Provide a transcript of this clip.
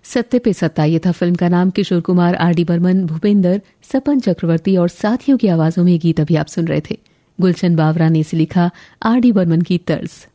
सत्य पे सत्ता, ये था फिल्म का नाम। किशोर कुमार, आर.डी. बर्मन, भूपेंद्र, सपन चक्रवर्ती और साथियों की आवाजों में गीत अभी आप सुन रहे थे। गुलशन बावरा ने इसे लिखा, आर.डी. बर्मन की तर्ज।